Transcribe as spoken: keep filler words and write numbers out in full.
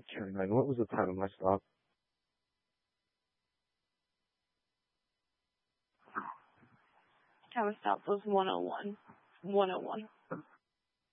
twenty-nine. What was the time of my stop? Time of stop was one oh one. one oh one.